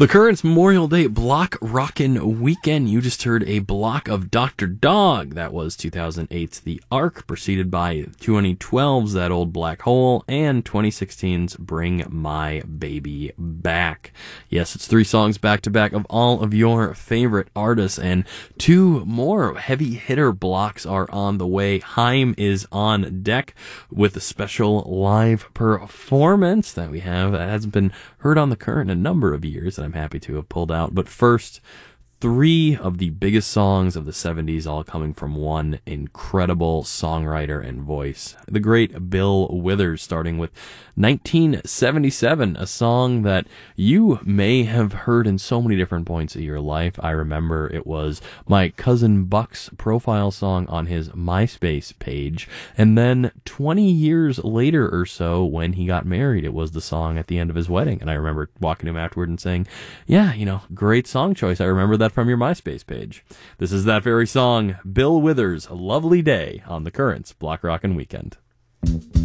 The Currents Memorial Day Block Rockin' Weekend. You just heard a block of Dr. Dog. That was 2008's The Ark, preceded by 2012's That Old Black Hole, and 2016's Bring My Baby Back. Yes, it's 3 songs back-to-back of all of your favorite artists, and 2 more heavy hitter blocks are on the way. Haim is on deck with a special live performance that we have that hasn't been heard on The Current in a number of years, that I'm happy to have pulled out. But first, 3 of the biggest songs of the 70s, all coming from one incredible songwriter and voice, the great Bill Withers, starting with 1977, a song that you may have heard in so many different points of your life. I remember it was my cousin Buck's profile song on his MySpace page, and then 20 years later or so, when he got married, it was the song at the end of his wedding, and I remember walking to him afterward and saying, yeah, great song choice. I remember that from your MySpace page. This is that very song, Bill Withers, A Lovely Day, on The Currents Block Rockin' Weekend.